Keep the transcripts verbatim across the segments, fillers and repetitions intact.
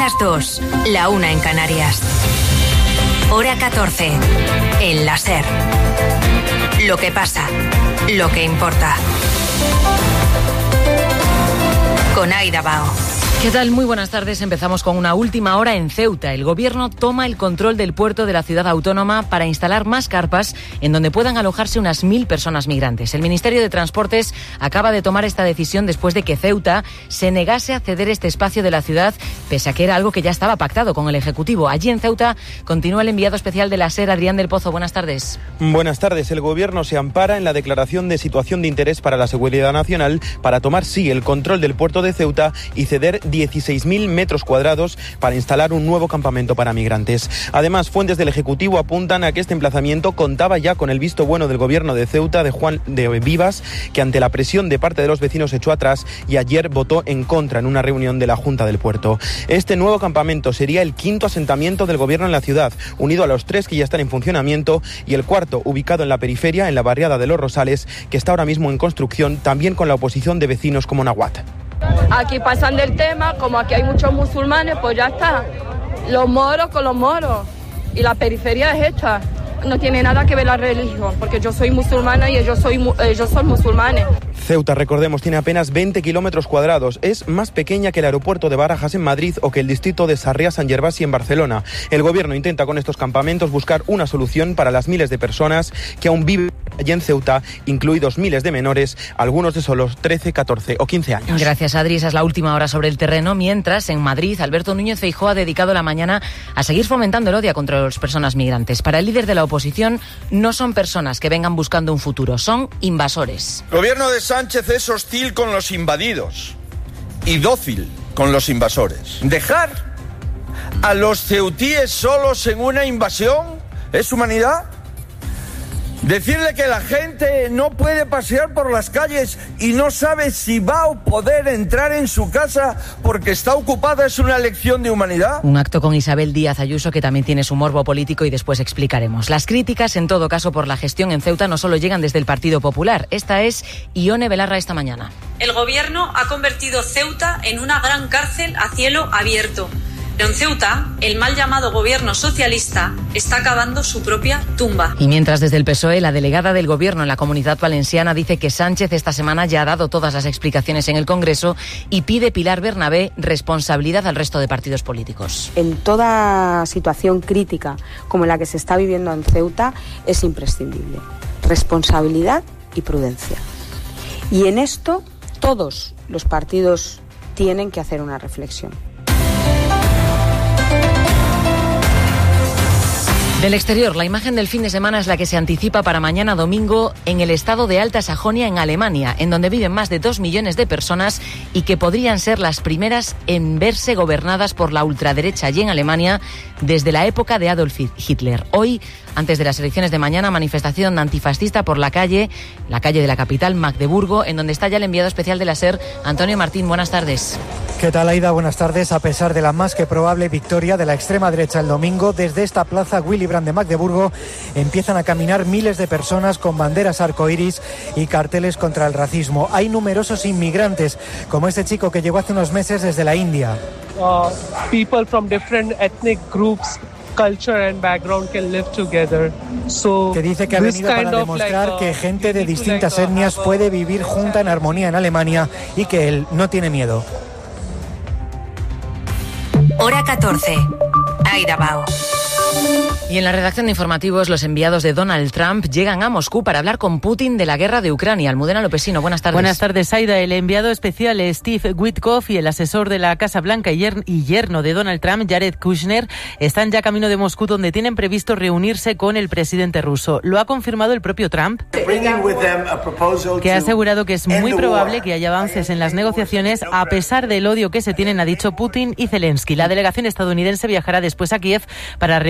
las dos, la una en Canarias. Hora catorce, en la SER. Lo que pasa, lo que importa. Con Aida Bao. ¿Qué tal? Muy buenas tardes. Empezamos con una última hora en Ceuta. El gobierno toma el control del puerto de la ciudad autónoma para instalar más carpas en donde puedan alojarse unas mil personas migrantes. El Ministerio de Transportes acaba de tomar esta decisión después de que Ceuta se negase a ceder este espacio de la ciudad, pese a que era algo que ya estaba pactado con el Ejecutivo. Allí en Ceuta continúa el enviado especial de la SER, Adrián del Pozo. Buenas tardes. Buenas tardes. El gobierno se ampara en la declaración de situación de interés para la seguridad nacional para tomar, sí, el control del puerto de Ceuta y ceder dieciséis mil metros cuadrados para instalar un nuevo campamento para migrantes. Además, fuentes del Ejecutivo apuntan a que este emplazamiento contaba ya con el visto bueno del gobierno de Ceuta, de Juan de Vivas, que ante la presión de parte de los vecinos echó atrás y ayer votó en contra en una reunión de la Junta del Puerto. Este nuevo campamento sería el quinto asentamiento del gobierno en la ciudad, unido a los tres que ya están en funcionamiento, y el cuarto, ubicado en la periferia, en la barriada de Los Rosales, que está ahora mismo en construcción, también con la oposición de vecinos como Nahuat. Aquí pasan del tema, como aquí hay muchos musulmanes, pues ya está. Los moros con los moros. Y la periferia es esta. No tiene nada que ver la religión, porque yo soy musulmana y ellos, soy, ellos son musulmanes. Ceuta, recordemos, tiene apenas veinte kilómetros cuadrados. Es más pequeña que el aeropuerto de Barajas en Madrid o que el distrito de Sarriá-San Gervasi en Barcelona. El gobierno intenta con estos campamentos buscar una solución para las miles de personas que aún viven allí en Ceuta, incluidos miles de menores, algunos de solo trece, catorce o quince años. Gracias, Adri. Esa es la última hora sobre el terreno. Mientras, en Madrid, Alberto Núñez Feijóo ha dedicado la mañana a seguir fomentando el odio contra las personas migrantes. Para el líder de la oposición, no son personas que vengan buscando un futuro, son invasores. El gobierno de Sánchez es hostil con los invadidos y dócil con los invasores. ¿Dejar a los ceutíes solos en una invasión es humanidad? Decirle que la gente no puede pasear por las calles y no sabe si va a poder entrar en su casa porque está ocupada es una lección de humanidad. Un acto con Isabel Díaz Ayuso que también tiene su morbo político y después explicaremos. Las críticas, en todo caso, por la gestión en Ceuta no solo llegan desde el Partido Popular. Esta es Ione Belarra esta mañana. El gobierno ha convertido Ceuta en una gran cárcel a cielo abierto. Pero en Ceuta, el mal llamado gobierno socialista está cavando su propia tumba. Y mientras desde el P S O E, la delegada del gobierno en la Comunidad Valenciana dice que Sánchez esta semana ya ha dado todas las explicaciones en el Congreso y pide Pilar Bernabé responsabilidad al resto de partidos políticos. En toda situación crítica como la que se está viviendo en Ceuta es imprescindible responsabilidad y prudencia. Y en esto todos los partidos tienen que hacer una reflexión. Del exterior, la imagen del fin de semana es la que se anticipa para mañana domingo en el estado de Alta Sajonia, en Alemania, en donde viven más de dos millones de personas y que podrían ser las primeras en verse gobernadas por la ultraderecha allí en Alemania desde la época de Adolf Hitler. Hoy, antes de las elecciones de mañana, manifestación antifascista por la calle, la calle de la capital, Magdeburgo, en donde está ya el enviado especial de la SER, Antonio Martín. Buenas tardes. ¿Qué tal, Aida? Buenas tardes. A pesar de la más que probable victoria de la extrema derecha el domingo, desde esta plaza Willy Brandt de Magdeburgo empiezan a caminar miles de personas con banderas arcoíris y carteles contra el racismo. Hay numerosos inmigrantes, como este chico que llegó hace unos meses desde la India. Uh, people from different ethnic groups, culture and background can live together. So, que dice que ha venido para demostrar like, uh, que gente de distintas like, uh, etnias puede vivir junta en armonía en Alemania y que él no tiene miedo. Hora catorce. Aida Bao. Y en la redacción de informativos, los enviados de Donald Trump llegan a Moscú para hablar con Putin de la guerra de Ucrania. Almudena Lopesino, buenas tardes. Buenas tardes, Aida. El enviado especial Steve Witkoff y el asesor de la Casa Blanca y yerno de Donald Trump, Jared Kushner, están ya camino de Moscú, donde tienen previsto reunirse con el presidente ruso. Lo ha confirmado el propio Trump, que ha asegurado que es muy probable que haya avances en las negociaciones a pesar del odio que se tienen, ha dicho Putin y Zelensky. La delegación estadounidense viajará después a Kiev para reunirse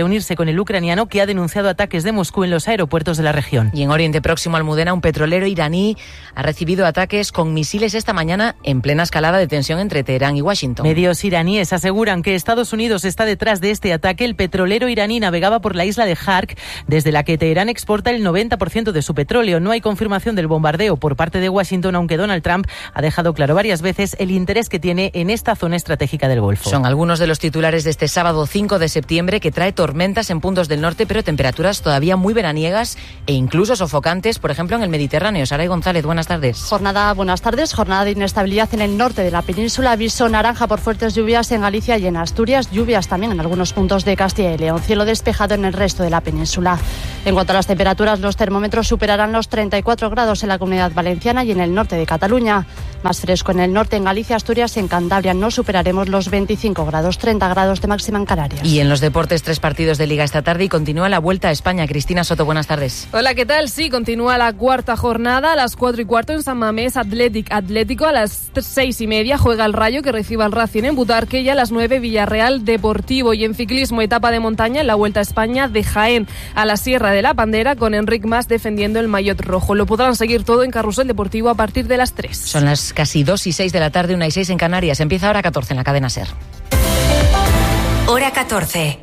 reunirse con el ucraniano, que ha denunciado ataques de Moscú en los aeropuertos de la región. Y en Oriente Próximo, Almudena, un petrolero iraní ha recibido ataques con misiles esta mañana en plena escalada de tensión entre Teherán y Washington. Medios iraníes aseguran que Estados Unidos está detrás de este ataque. El petrolero iraní navegaba por la isla de Jark, desde la que Teherán exporta el noventa por ciento de su petróleo. No hay confirmación del bombardeo por parte de Washington, aunque Donald Trump ha dejado claro varias veces el interés que tiene en esta zona estratégica del Golfo. Son algunos de los titulares de este sábado cinco de septiembre, que trae tormentas en puntos del norte, pero temperaturas todavía muy veraniegas e incluso sofocantes, por ejemplo en el Mediterráneo. Saray González, buenas tardes. Jornada, buenas tardes. Jornada de inestabilidad en el norte de la península. Aviso naranja por fuertes lluvias en Galicia y en Asturias. Lluvias también en algunos puntos de Castilla y León. Cielo despejado en el resto de la península. En cuanto a las temperaturas, los termómetros superarán los treinta y cuatro grados en la Comunidad Valenciana y en el norte de Cataluña. Más fresco en el norte, en Galicia, Asturias y en Cantabria. No superaremos los veinticinco grados, treinta grados de máxima en Canarias. Y en los deportes, tres partidos de Liga esta tarde y continúa la Vuelta a España. Cristina Soto, buenas tardes. Hola, ¿qué tal? Sí, continúa la cuarta jornada a las cuatro y cuarto en San Mamés. Athletic Atlético a las seis y media juega el Rayo, que recibe al Racing en Butarque, y a las nueve Villarreal Deportivo. Y en ciclismo, etapa de montaña en la Vuelta a España de Jaén a la Sierra de la Bandera, con Enric Mas defendiendo el maillot rojo. Lo podrán seguir todo en Carrusel Deportivo a partir de las tres. Son las casi dos y seis de la tarde, una y seis en Canarias. Empieza Hora catorce en la cadena SER. Hora catorce.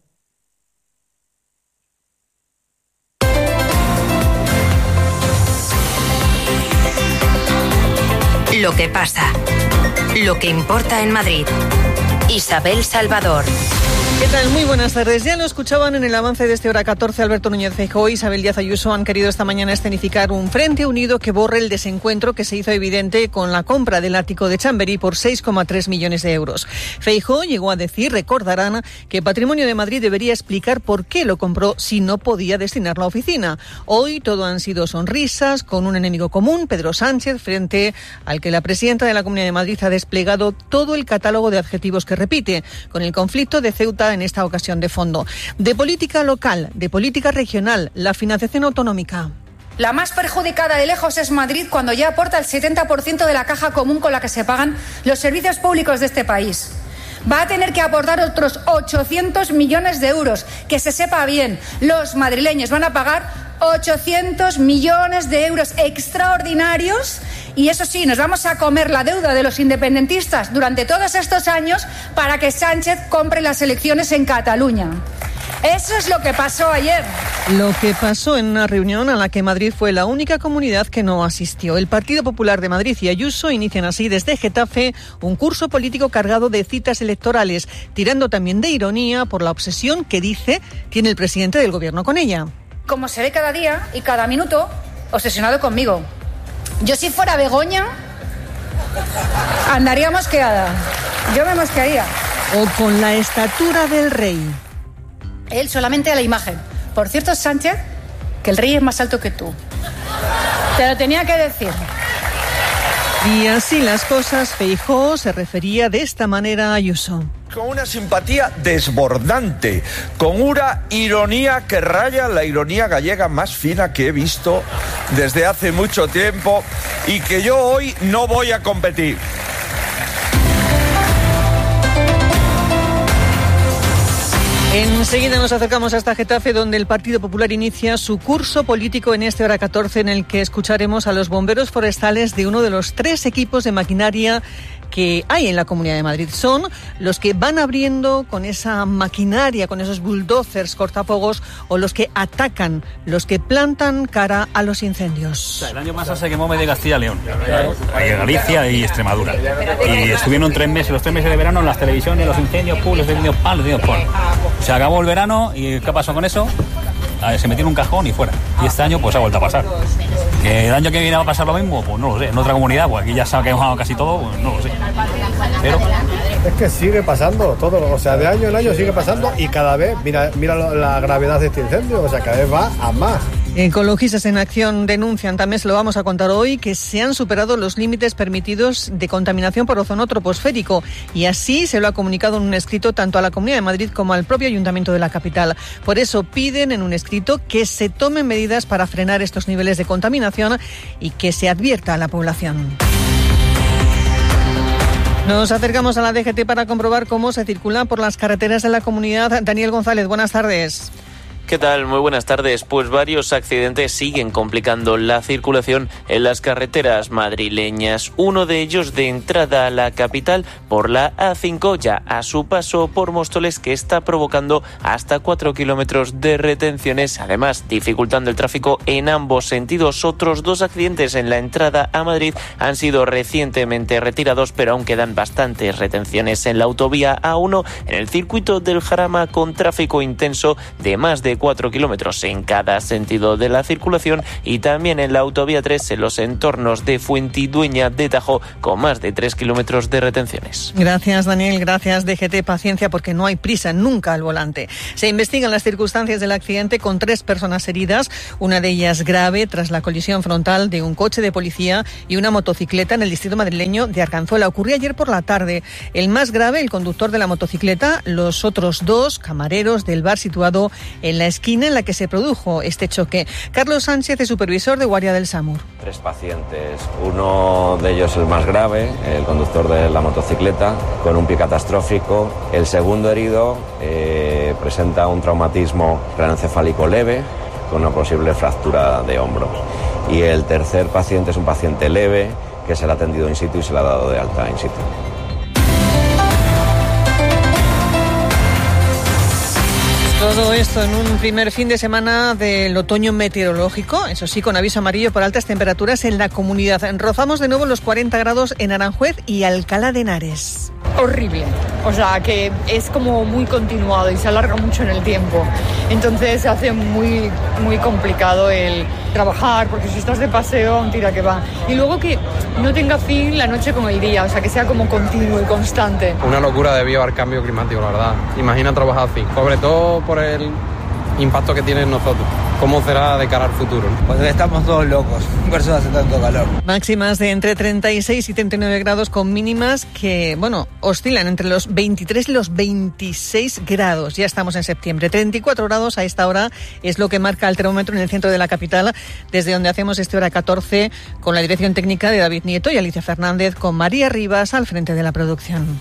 Lo que pasa. Lo que importa en Madrid. Isabel Salvador. ¿Qué tal? Muy buenas tardes. Ya lo escuchaban en el avance de este Hora catorce. Alberto Núñez Feijóo y Isabel Díaz Ayuso han querido esta mañana escenificar un frente unido que borre el desencuentro que se hizo evidente con la compra del ático de Chamberí por seis coma tres millones de euros. Feijóo llegó a decir, recordarán, que Patrimonio de Madrid debería explicar por qué lo compró si no podía destinarlo a oficina. Hoy todo han sido sonrisas, con un enemigo común, Pedro Sánchez, frente al que la presidenta de la Comunidad de Madrid ha desplegado todo el catálogo de adjetivos que repite, con el conflicto de Ceuta en esta ocasión de fondo. De política local, de política regional, la financiación autonómica. La más perjudicada de lejos es Madrid, cuando ya aporta el setenta por ciento de la caja común con la que se pagan los servicios públicos de este país. Va a tener que aportar otros ochocientos millones de euros. Que se sepa bien, los madrileños van a pagar ochocientos millones de euros extraordinarios, y eso sí, nos vamos a comer la deuda de los independentistas durante todos estos años para que Sánchez compre las elecciones en Cataluña. Eso es lo que pasó ayer. Lo que pasó en una reunión a la que Madrid fue la única comunidad que no asistió. El Partido Popular de Madrid y Ayuso inician así desde Getafe un curso político cargado de citas electorales, tirando también de ironía por la obsesión que dice tiene el presidente del gobierno con ella. Como se ve cada día y cada minuto, obsesionado conmigo. Yo, si fuera Begoña, andaría mosqueada. Yo me mosquearía. O con la estatura del rey. Él solamente a la imagen. Por cierto, Sánchez, que el rey es más alto que tú. Te lo tenía que decir. Y así las cosas, Feijóo se refería de esta manera a Ayuso. Con una simpatía desbordante, con una ironía que raya la ironía gallega más fina que he visto desde hace mucho tiempo y que yo hoy no voy a competir. Enseguida nos acercamos hasta Getafe, donde el Partido Popular inicia su curso político en este Hora catorce, en el que escucharemos a los bomberos forestales de uno de los tres equipos de maquinaria que hay en la Comunidad de Madrid. Son los que van abriendo con esa maquinaria, con esos bulldozers cortafuegos, o los que atacan, los que plantan cara a los incendios. O sea, el año pasado se quemó medio Castilla y León, Galicia y Extremadura. Y estuvieron tres meses, los tres meses de verano, en las televisiones, los incendios, pum, los incendios, pam, los incendios, pam. Se acabó el verano y ¿qué pasó con eso? Se metió en un cajón y fuera. Y este año pues ha vuelto a pasar. ¿Que el año que viene va a pasar lo mismo? Pues no lo sé. En otra comunidad, pues aquí ya se ha quemado casi todo, pues no lo sé. Pero es que sigue pasando todo, o sea, de año en año sigue pasando, y cada vez, mira, mira la gravedad de este incendio, o sea, cada vez va a más. Ecologistas en Acción denuncian, también se lo vamos a contar hoy, que se han superado los límites permitidos de contaminación por ozono troposférico, y así se lo ha comunicado en un escrito tanto a la Comunidad de Madrid como al propio Ayuntamiento de la capital. Por eso piden en un escrito que se tomen medidas para frenar estos niveles de contaminación y que se advierta a la población. Nos acercamos a la D G T para comprobar cómo se circula por las carreteras de la comunidad. Daniel González, buenas tardes. ¿Qué tal? Muy buenas tardes. Pues varios accidentes siguen complicando la circulación en las carreteras madrileñas. Uno de ellos de entrada a la capital por la A cinco, ya a su paso por Móstoles, que está provocando hasta cuatro kilómetros de retenciones, además dificultando el tráfico en ambos sentidos. Otros dos accidentes en la entrada a Madrid han sido recientemente retirados, pero aún quedan bastantes retenciones en la autovía A uno, en el circuito del Jarama, con tráfico intenso de más de cuatro kilómetros en cada sentido de la circulación, y también en la autovía tres en los entornos de Fuentidueña de Tajo, con más de tres kilómetros de retenciones. Gracias, Daniel. Gracias, D G T. Paciencia, porque no hay prisa nunca al volante. Se investigan las circunstancias del accidente con tres personas heridas, una de ellas grave tras la colisión frontal de un coche de policía y una motocicleta en el distrito madrileño de Arganzuela. Ocurrió ayer por la tarde. El más grave, el conductor de la motocicleta, los otros dos camareros del bar situado en la esquina en la que se produjo este choque. Carlos Sánchez es supervisor de Guardia del Samur. Tres pacientes, uno de ellos el más grave, el conductor de la motocicleta, con un pie catastrófico. El segundo herido eh, presenta un traumatismo craneoencefálico leve con una posible fractura de hombro. Y el tercer paciente es un paciente leve que se le ha atendido in situ y se le ha dado de alta in situ. Todo esto en un primer fin de semana del otoño meteorológico, eso sí, con aviso amarillo por altas temperaturas en la comunidad. Rozamos de nuevo los cuarenta grados en Aranjuez y Alcalá de Henares. Horrible, o sea que es como muy continuado y se alarga mucho en el tiempo, entonces se hace muy, muy complicado el trabajar, porque si estás de paseo, tira que va. Y luego que no tenga fin la noche con el día, o sea que sea como continuo y constante. Una locura debido al cambio climático, la verdad. Imagina trabajar así, sobre todo por el impacto que tiene en nosotros. ¿Cómo será de cara al futuro? Pues estamos todos locos, por eso hace tanto calor. Máximas de entre treinta y seis y treinta y nueve grados, con mínimas que, bueno, oscilan entre los veintitrés y los veintiséis grados. Ya estamos en septiembre. treinta y cuatro grados a esta hora es lo que marca el termómetro en el centro de la capital, desde donde hacemos este hora catorce, con la dirección técnica de David Nieto y Alicia Fernández, con María Rivas al frente de la producción.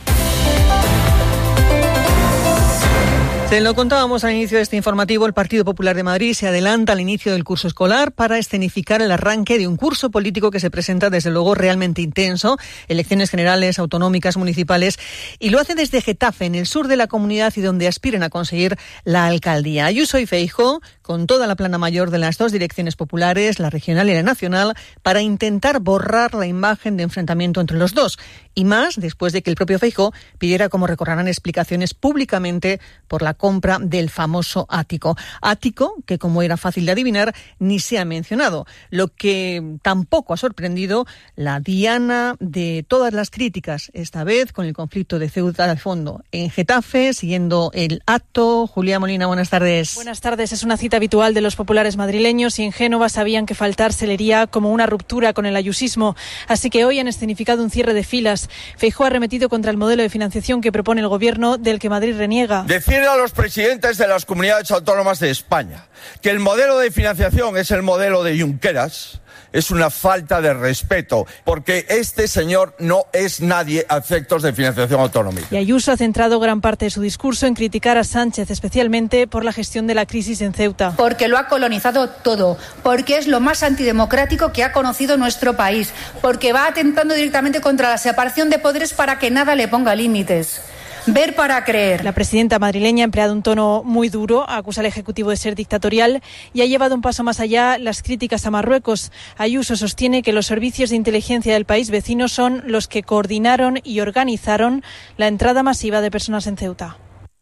Se lo contábamos al inicio de este informativo, el Partido Popular de Madrid se adelanta al inicio del curso escolar para escenificar el arranque de un curso político que se presenta desde luego realmente intenso, elecciones generales, autonómicas, municipales, y lo hace desde Getafe, en el sur de la comunidad, y donde aspiran a conseguir la alcaldía. Ayuso y Feijóo, con toda la plana mayor de las dos direcciones populares, la regional y la nacional, para intentar borrar la imagen de enfrentamiento entre los dos, y más después de que el propio Feijóo pidiera, como recordarán, explicaciones públicamente por la compra del famoso ático. Ático que, como era fácil de adivinar, ni se ha mencionado, lo que tampoco ha sorprendido la diana de todas las críticas, esta vez con el conflicto de Ceuta de fondo. En Getafe, siguiendo el acto, Julia Molina, buenas tardes. Buenas tardes. Es una cita habitual de los populares madrileños, y en Génova sabían que faltar se leería como una ruptura con el ayusismo. Así que hoy han escenificado un cierre de filas. Feijóo ha arremetido contra el modelo de financiación que propone el gobierno, del que Madrid reniega. Decirle a los presidentes de las comunidades autónomas de España que el modelo de financiación es el modelo de Junqueras es una falta de respeto, porque este señor no es nadie a efectos de financiación autonómica. Y Ayuso ha centrado gran parte de su discurso en criticar a Sánchez, especialmente por la gestión de la crisis en Ceuta. Porque lo ha colonizado todo, porque es lo más antidemocrático que ha conocido nuestro país, porque va atentando directamente contra la separación de poderes para que nada le ponga límites. Ver para creer. La presidenta madrileña ha empleado un tono muy duro, acusa al Ejecutivo de ser dictatorial y ha llevado un paso más allá las críticas a Marruecos. Ayuso sostiene que los servicios de inteligencia del país vecino son los que coordinaron y organizaron la entrada masiva de personas en Ceuta.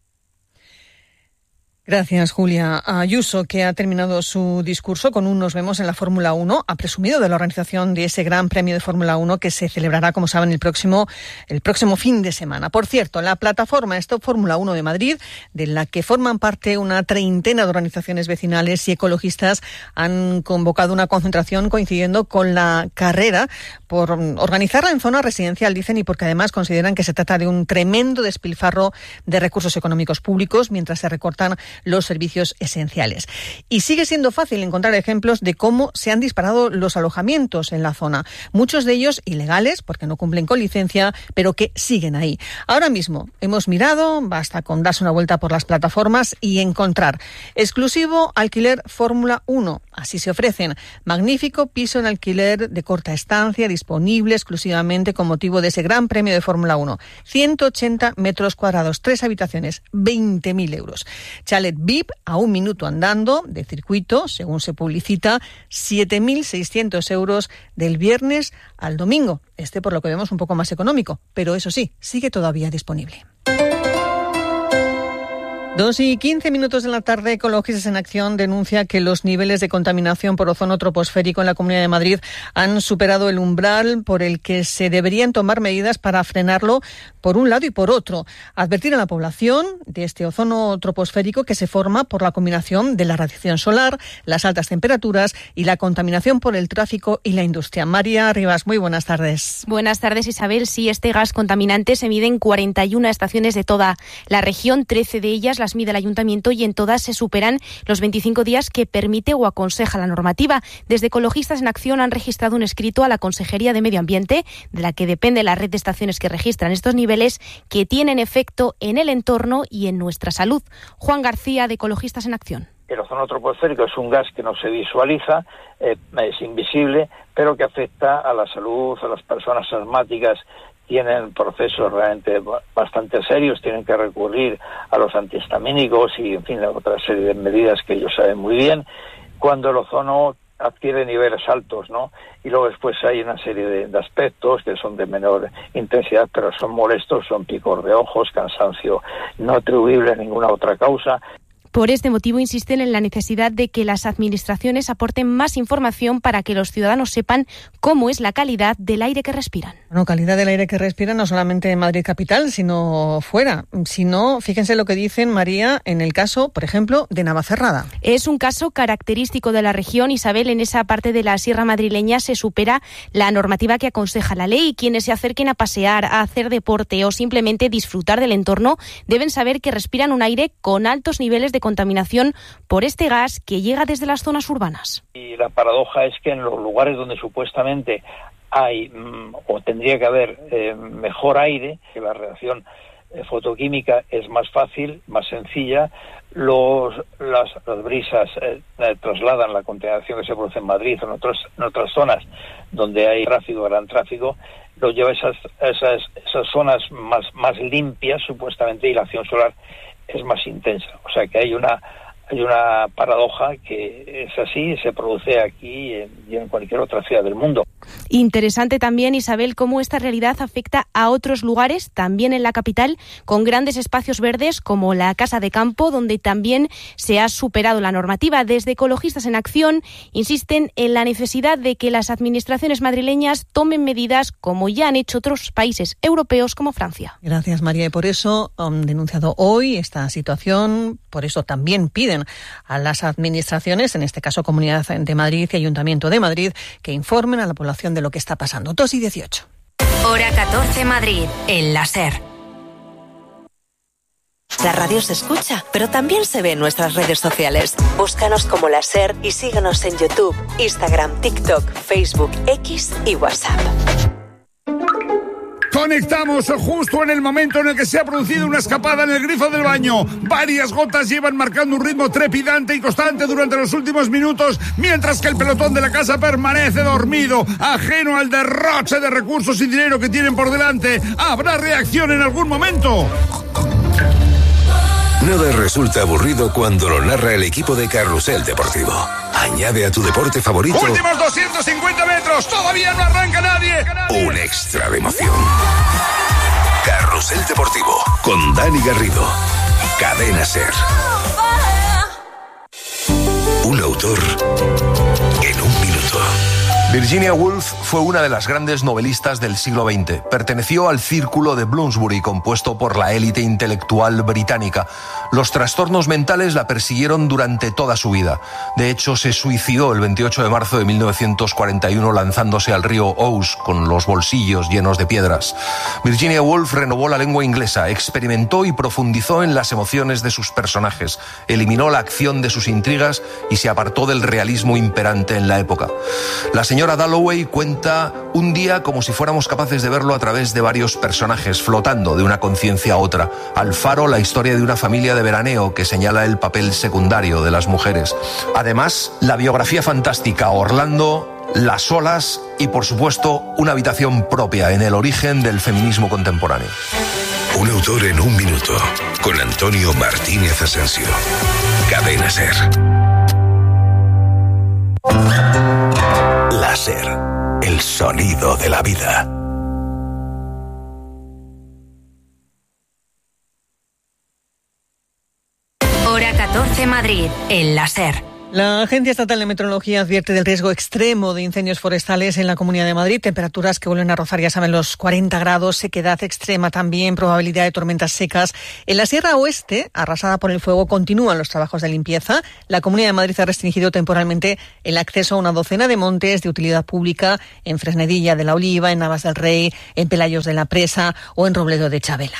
Gracias, Julia. Ayuso, que ha terminado su discurso con un nos vemos en la Fórmula uno, ha presumido de la organización de ese gran premio de Fórmula uno que se celebrará, como saben, el próximo, el próximo fin de semana. Por cierto, la plataforma Stop Fórmula uno de Madrid, de la que forman parte una treintena de organizaciones vecinales y ecologistas, han convocado una concentración coincidiendo con la carrera por organizarla en zona residencial, dicen, y porque además consideran que se trata de un tremendo despilfarro de recursos económicos públicos mientras se recortan los servicios esenciales. Y sigue siendo fácil encontrar ejemplos de cómo se han disparado los alojamientos en la zona. Muchos de ellos ilegales, porque no cumplen con licencia, pero que siguen ahí. Ahora mismo hemos mirado, basta con darse una vuelta por las plataformas y encontrar exclusivo alquiler Fórmula uno. Así se ofrecen. Magnífico piso en alquiler de corta estancia, disponible exclusivamente con motivo de ese Gran Premio de Fórmula uno. ciento ochenta metros cuadrados, tres habitaciones, veinte mil euros. Chalet V I P a un minuto andando de circuito, según se publicita, siete mil seiscientos euros del viernes al domingo. Este, por lo que vemos, un poco más económico, pero eso sí, sigue todavía disponible. Dos y quince minutos de la tarde, Ecologistas en Acción denuncia que los niveles de contaminación por ozono troposférico en la Comunidad de Madrid han superado el umbral por el que se deberían tomar medidas para frenarlo por un lado y por otro. Advertir a la población de este ozono troposférico que se forma por la combinación de la radiación solar, las altas temperaturas y la contaminación por el tráfico y la industria. María Rivas, muy buenas tardes. Buenas tardes, Isabel. Sí, este gas contaminante se mide en cuarenta y una estaciones de toda la región, trece de ellas las mide el ayuntamiento y en todas se superan los veinticinco días que permite o aconseja la normativa. Desde Ecologistas en Acción han registrado un escrito a la Consejería de Medio Ambiente, de la que depende la red de estaciones que registran estos niveles, que tienen efecto en el entorno y en nuestra salud. Juan García, de Ecologistas en Acción. El ozono troposférico es un gas que no se visualiza, eh, es invisible, pero que afecta a la salud, a las personas asmáticas. Tienen procesos realmente bastante serios, tienen que recurrir a los antihistamínicos y, en fin, a otra serie de medidas que ellos saben muy bien, cuando el ozono adquiere niveles altos, ¿no? Y luego después hay una serie de, de aspectos que son de menor intensidad, pero son molestos, son picor de ojos, cansancio no atribuible a ninguna otra causa. Por este motivo insisten en la necesidad de que las administraciones aporten más información para que los ciudadanos sepan cómo es la calidad del aire que respiran. Bueno, calidad del aire que respiran no solamente en Madrid capital, sino fuera. Si no, fíjense lo que dicen, María, en el caso, por ejemplo, de Navacerrada. Es un caso característico de la región, Isabel. En esa parte de la sierra madrileña se supera la normativa que aconseja la ley. Quienes se acerquen a pasear, a hacer deporte o simplemente disfrutar del entorno deben saber que respiran un aire con altos niveles de contaminación por este gas que llega desde las zonas urbanas. Y la paradoja es que en los lugares donde supuestamente hay mmm, o tendría que haber eh, mejor aire, que la reacción eh, fotoquímica es más fácil, más sencilla, los las, las brisas eh, eh, trasladan la contaminación que se produce en Madrid o en, otros, en otras zonas donde hay tráfico, gran tráfico, lo lleva a esas, esas, esas zonas más, más limpias supuestamente, y la acción solar es más intensa. O sea que hay una hay una paradoja que es así, se produce aquí y en, y en cualquier otra ciudad del mundo. Interesante también, Isabel, cómo esta realidad afecta a otros lugares, también en la capital, con grandes espacios verdes como la Casa de Campo, donde también se ha superado la normativa. Desde Ecologistas en Acción insisten en la necesidad de que las administraciones madrileñas tomen medidas como ya han hecho otros países europeos como Francia. Gracias, María. Y por eso han denunciado hoy esta situación, por eso también piden a las administraciones, en este caso Comunidad de Madrid y Ayuntamiento de Madrid, que informen a la población de lo que está pasando. dos y dieciocho. Hora catorce Madrid, en la SER. La radio se escucha, pero también se ve en nuestras redes sociales. Búscanos como La SER y síguenos en YouTube, Instagram, TikTok, Facebook, X y WhatsApp. Conectamos justo en el momento en el que se ha producido una escapada en el grifo del baño. Varias gotas llevan marcando un ritmo trepidante y constante durante los últimos minutos, mientras que el pelotón de la casa permanece dormido, ajeno al derroche de recursos y dinero que tienen por delante. ¿Habrá reacción en algún momento? Nada resulta aburrido cuando lo narra el equipo de Carrusel Deportivo. Añade a tu deporte favorito... ¡Últimos doscientos cincuenta metros! ¡Todavía no arranca nadie! Un extra de emoción. Carrusel Deportivo, con Dani Garrido. Cadena SER. Un autor en un minuto. Virginia Woolf fue una de las grandes novelistas del siglo veinte. Perteneció al círculo de Bloomsbury, compuesto por la élite intelectual británica. Los trastornos mentales la persiguieron durante toda su vida. De hecho, se suicidó el veintiocho de marzo de mil novecientos cuarenta y uno lanzándose al río Ouse con los bolsillos llenos de piedras. Virginia Woolf renovó la lengua inglesa, experimentó y profundizó en las emociones de sus personajes, eliminó la acción de sus intrigas y se apartó del realismo imperante en la época. La señora Dalloway cuenta un día como si fuéramos capaces de verlo a través de varios personajes, flotando de una conciencia a otra. Alfaro, la historia de una familia de veraneo que señala el papel secundario de las mujeres. Además, la biografía fantástica Orlando, Las olas y, por supuesto, una habitación propia en el origen del feminismo contemporáneo. Un autor en un minuto, con Antonio Martínez Asensio. Cadena SER. Láser, el sonido de la vida. Hora catorce Madrid, en la SER. La Agencia Estatal de Meteorología advierte del riesgo extremo de incendios forestales en la Comunidad de Madrid. Temperaturas que vuelven a rozar, ya saben, los cuarenta grados, sequedad extrema también, probabilidad de tormentas secas. En la Sierra Oeste, arrasada por el fuego, continúan los trabajos de limpieza. La Comunidad de Madrid ha restringido temporalmente el acceso a una docena de montes de utilidad pública en Fresnedilla de la Oliva, en Navas del Rey, en Pelayos de la Presa o en Robledo de Chabela.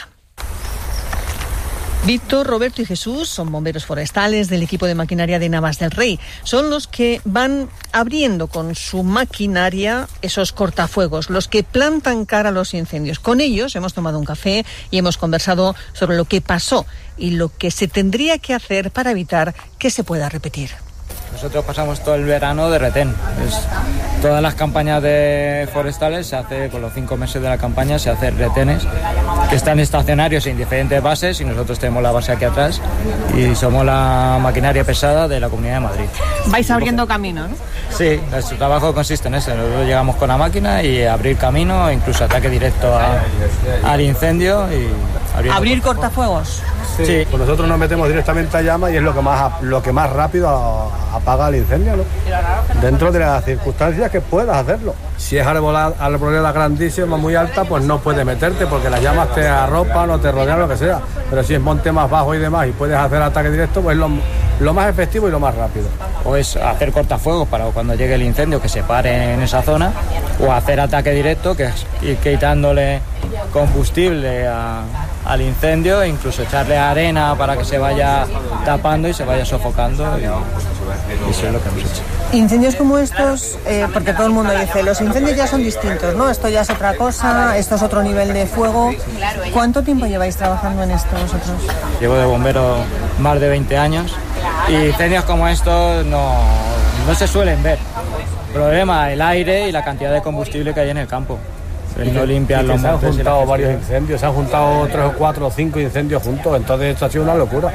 Víctor, Roberto y Jesús son bomberos forestales del equipo de maquinaria de Navas del Rey. Son los que van abriendo con su maquinaria esos cortafuegos, los que plantan cara a los incendios. Con ellos hemos tomado un café y hemos conversado sobre lo que pasó y lo que se tendría que hacer para evitar que se pueda repetir. Nosotros pasamos todo el verano de retén. Es, todas las campañas de forestales se hace, con los cinco meses de la campaña, se hacen retenes que están estacionarios en diferentes bases y nosotros tenemos la base aquí atrás y somos la maquinaria pesada de la Comunidad de Madrid. Vais abriendo camino, ¿no? Sí, nuestro trabajo consiste en eso. Nosotros llegamos con la máquina y abrir camino, incluso ataque directo a, al incendio y abrir cortafuegos. Sí, sí. Pues nosotros nos metemos directamente a llama y es lo que más lo que más rápido apaga el incendio, ¿no? Dentro de las circunstancias que puedas hacerlo. Si es arboleda, arboleda grandísima, muy alta, pues no puedes meterte porque las llamas te arropan o te rodean, lo que sea. Pero si es monte más bajo y demás y puedes hacer ataque directo, pues es lo, lo más efectivo y lo más rápido. O es hacer cortafuegos para cuando llegue el incendio que se pare en esa zona, o hacer ataque directo, que es ir quitándole combustible a, al incendio e incluso echarle arena para que se vaya tapando y se vaya sofocando y, y eso es lo que hemos hecho. Incendios como estos, eh, porque todo el mundo dice, los incendios ya son distintos, ¿no? Esto ya es otra cosa, esto es otro nivel de fuego. ¿Cuánto tiempo lleváis trabajando en esto vosotros? Llevo de bombero más de veinte años y incendios como estos no, no se suelen ver. El problema, el aire y la cantidad de combustible que hay en el campo. El no limpiar los montes. Se han juntado varios incendios, se han juntado tres o cuatro o cinco incendios juntos, entonces esto ha sido una locura.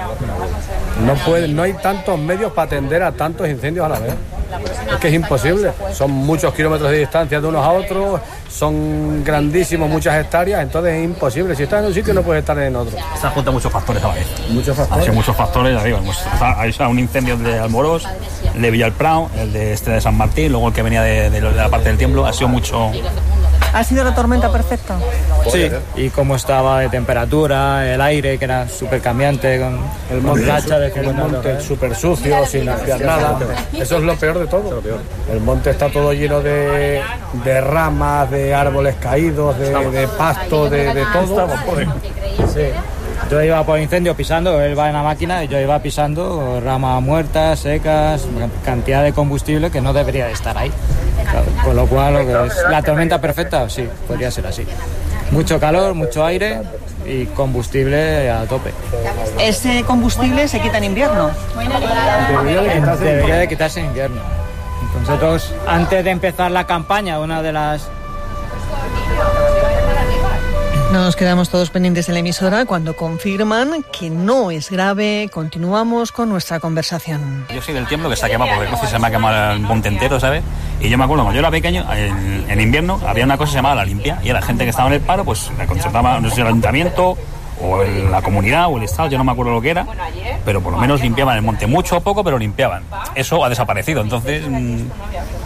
No puede, no hay tantos medios para atender a tantos incendios a la vez. Es que es imposible. Son muchos kilómetros de distancia de unos a otros, son grandísimos, muchas hectáreas, entonces es imposible. Si estás en un sitio no puedes estar en otro. Se han juntado muchos factores a la vez. Muchos factores. Ha muchos factores, ya digo. Hay un incendio de Almorós, el de Villalprao, el de este de San Martín, luego el que venía de, de, de la parte del Templo. Ha sido mucho. ¿Ha sido la tormenta perfecta? Sí, y cómo estaba de temperatura, el aire que era súper cambiante, con el monte, racha de el monte súper sucio, sin limpiar nada. Eso es lo peor de todo. El monte está todo lleno de, de ramas, de árboles caídos, de, de pasto, de, de todo. Sí. Yo iba por incendio pisando, él va en la máquina y yo iba pisando ramas muertas, secas, cantidad de combustible que no debería de estar ahí. Con lo cual, lo que es la tormenta perfecta, sí, podría ser así. Mucho calor, mucho aire y combustible a tope. ¿Ese combustible se quita en invierno? Debería de quitarse, Debería de quitarse en invierno. Nosotros, antes de empezar la campaña, una de las... Nos quedamos todos pendientes en la emisora cuando confirman que no es grave. Continuamos con nuestra conversación. Yo soy del tiempo que se ha quemado, porque no sé, se me ha quemado el monte entero, ¿sabes? Y yo me acuerdo, cuando yo era pequeño, en, en invierno había una cosa que se llamaba la limpia, y la gente que estaba en el paro, pues la concertaba, no sé si el ayuntamiento o el, la comunidad o el estado, yo no me acuerdo lo que era, pero por lo menos limpiaban el monte, mucho o poco, pero limpiaban. Eso ha desaparecido, entonces... Mmm,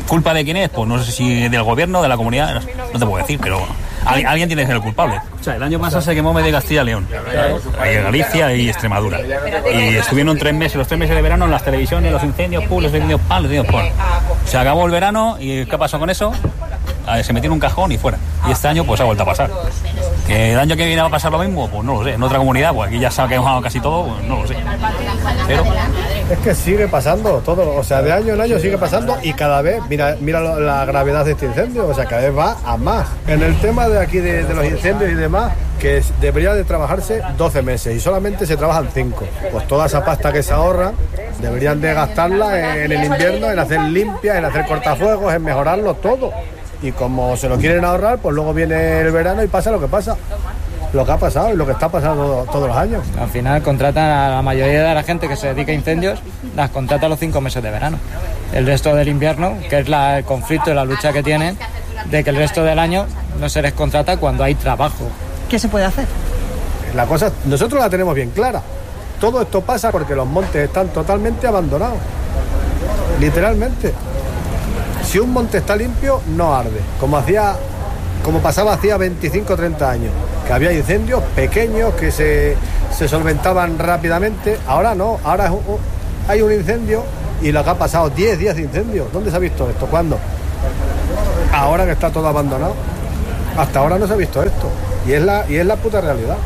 ¿Culpa de quién es? Pues no sé si del gobierno, de la comunidad, no te puedo decir, pero alguien, alguien tiene que ser el culpable. O sea, el año pasado se quemó medio Castilla y León, ahí en Galicia y Extremadura. Y estuvieron tres meses, los tres meses de verano en las televisiones, los incendios, pum, los incendios, pam, los incendios, pum. Se acabó el verano y ¿qué pasó con eso? A ver, se metió en un cajón y fuera. Y este año pues ha vuelto a pasar. ¿Que el año que viene va a pasar lo mismo? Pues no lo sé. En otra comunidad, pues aquí ya se ha quemado casi todo, pues no lo sé. Pero... es que sigue pasando todo, o sea, de año en año sigue pasando y cada vez, mira mira la gravedad de este incendio, o sea, cada vez va a más. En el tema de aquí de, de los incendios y demás, que debería de trabajarse doce meses y solamente se trabajan cinco. Pues toda esa pasta que se ahorra deberían de gastarla en el invierno, en hacer limpias, en hacer cortafuegos, en mejorarlo todo. Y como se lo quieren ahorrar, pues luego viene el verano y pasa lo que pasa. Lo que ha pasado y lo que está pasando todos los años. Al final contratan a la mayoría de la gente que se dedica a incendios, las contrata los cinco meses de verano. El resto del invierno, que es la, el conflicto y la lucha que tienen, de que el resto del año no se les contrata cuando hay trabajo. ¿Qué se puede hacer? La cosa, nosotros la tenemos bien clara. Todo esto pasa porque los montes están totalmente abandonados. Literalmente. Si un monte está limpio, no arde. Como hacía, como pasaba hacía veinticinco o treinta años, que había incendios pequeños que se, se solventaban rápidamente. Ahora no, ahora es un, hay un incendio y lo que ha pasado diez días de incendio. ¿Dónde se ha visto esto? ¿Cuándo? Ahora que está todo abandonado. Hasta ahora no se ha visto esto. Y es la, y es la puta realidad.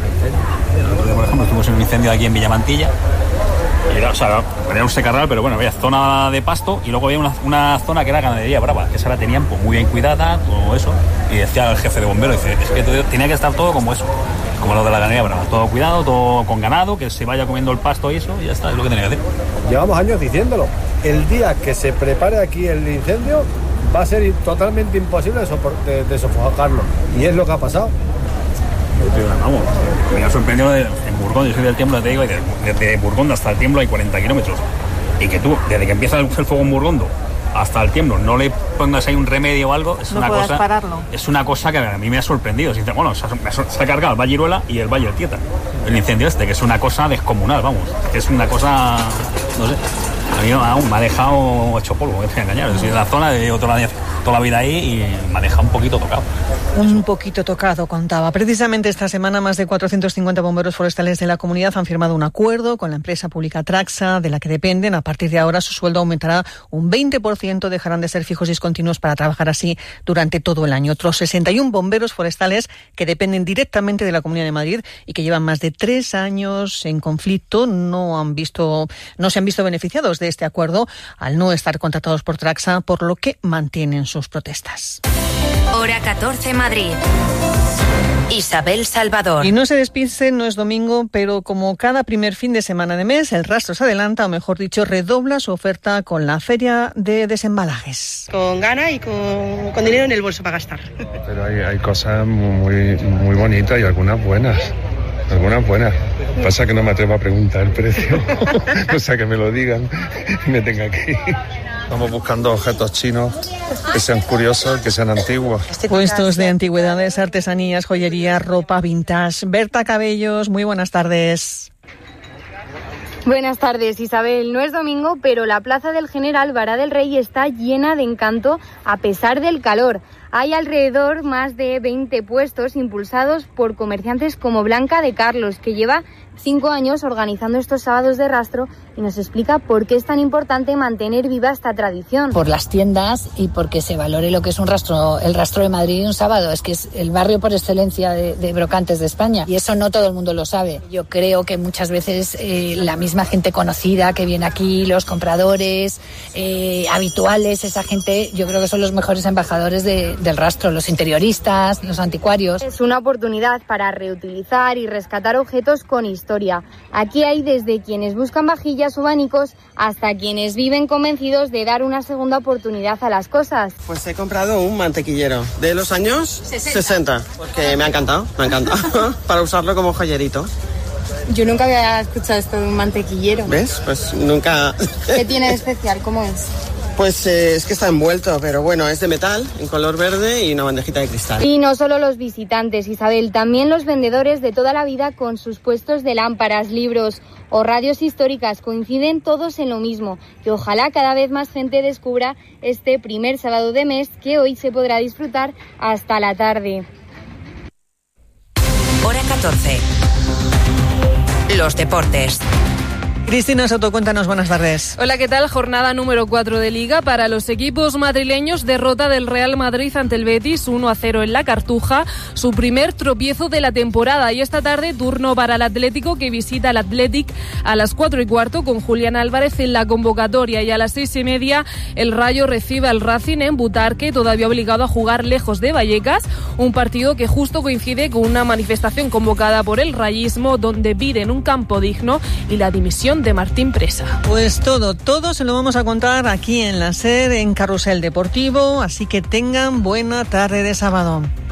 Por ejemplo, estuvimos en un incendio aquí en Villamantilla. Y era, o sea, era un secarral, pero bueno, había zona de pasto y luego había una, una zona que era ganadería brava, que esa la tenían pues muy bien cuidada, todo eso. Y decía el jefe de bomberos, dice, es que todo, tenía que estar todo como eso, como lo de la ganadería brava, todo cuidado, todo con ganado, que se vaya comiendo el pasto y eso, y ya está, es lo que tenía que hacer. Llevamos años diciéndolo. El día que se prepare aquí el incendio va a ser totalmente imposible de, de sofocarlo. Y es lo que ha pasado. Vamos, me ha sorprendido de, en Burgón, yo soy del Tiemblo, te digo, y de, desde Burgón hasta el Tiemblo hay cuarenta kilómetros. Y que tú, desde que empieza el, el fuego en Burgondo hasta el Tiemblo, no le pongas ahí un remedio o algo, es no una cosa pararlo. Es una cosa que a mí me ha sorprendido. Bueno, se ha, se ha cargado el Valle Iruela y el Valle del Tieta, el incendio este, que es una cosa descomunal, vamos, que es una cosa, no sé, a mí aún me ha dejado hecho polvo, me voy a engañar. Es decir, la zona, llevo toda la, toda la vida ahí y me ha dejado un poquito tocado. Un poquito tocado, contaba. Precisamente esta semana más de cuatrocientos cincuenta bomberos forestales de la comunidad han firmado un acuerdo con la empresa pública Traxa, de la que dependen. A partir de ahora su sueldo aumentará un veinte por ciento, dejarán de ser fijos y discontinuos para trabajar así durante todo el año. Otros sesenta y uno bomberos forestales que dependen directamente de la Comunidad de Madrid y que llevan más de tres años en conflicto no han visto, no se han visto beneficiados de este acuerdo al no estar contratados por Traxa, por lo que mantienen sus protestas. Hora catorce Madrid. Isabel Salvador. Y no se despisten, no es domingo, pero como cada primer fin de semana de mes, el Rastro se adelanta, o mejor dicho, redobla su oferta con la Feria de Desembalajes. Con gana y con, con dinero en el bolso para gastar. Pero hay, hay cosas muy, muy bonitas y algunas buenas. Algunas buenas. Pasa que no me atrevo a preguntar el precio. O sea, que me lo digan y me tenga que ir. Estamos buscando objetos chinos que sean curiosos, que sean antiguos. Puestos de antigüedades, artesanías, joyería, ropa vintage. Berta Cabellos, muy buenas tardes. Buenas tardes, Isabel. No es domingo, pero la Plaza del General Vara del Rey está llena de encanto a pesar del calor. Hay alrededor más de veinte puestos impulsados por comerciantes como Blanca de Carlos, que lleva cinco años organizando estos sábados de rastro y nos explica por qué es tan importante mantener viva esta tradición. Por las tiendas y porque se valore lo que es un rastro, el rastro de Madrid un sábado. Es que es el barrio por excelencia de, de brocantes de España y eso no todo el mundo lo sabe. Yo creo que muchas veces eh, la misma gente conocida que viene aquí, los compradores eh, habituales, esa gente, yo creo que son los mejores embajadores de, del rastro, los interioristas, los anticuarios. Es una oportunidad para reutilizar y rescatar objetos con historia. Aquí hay desde quienes buscan vajillas o abanicos hasta quienes viven convencidos de dar una segunda oportunidad a las cosas. Pues he comprado un mantequillero de los años sesenta, porque me ha encantado, me ha encantado, para usarlo como joyerito. Yo nunca había escuchado esto de un mantequillero. ¿Ves? Pues nunca... ¿Qué tiene de especial? ¿Cómo es? Pues eh, es que está envuelto, pero bueno, es de metal, en color verde y una bandejita de cristal. Y no solo los visitantes, Isabel, también los vendedores de toda la vida con sus puestos de lámparas, libros o radios históricas coinciden todos en lo mismo, que ojalá cada vez más gente descubra este primer sábado de mes, que hoy se podrá disfrutar hasta la tarde. Hora catorce. Los deportes. Cristina Soto, cuéntanos, buenas tardes. Hola, ¿qué tal? Jornada número cuatro de Liga para los equipos madrileños. Derrota del Real Madrid ante el Betis, uno a cero en la Cartuja, su primer tropiezo de la temporada. Y esta tarde, turno para el Atlético, que visita al Athletic a las cuatro y cuarto con Julián Álvarez en la convocatoria. Y a las seis y media, el Rayo recibe al Racing en Butarque, todavía obligado a jugar lejos de Vallecas. Un partido que justo coincide con una manifestación convocada por el rayismo, donde piden un campo digno y la dimisión de Martín Presa. Pues todo, todo se lo vamos a contar aquí en la SER, en Carrusel Deportivo, así que tengan buena tarde de sábado.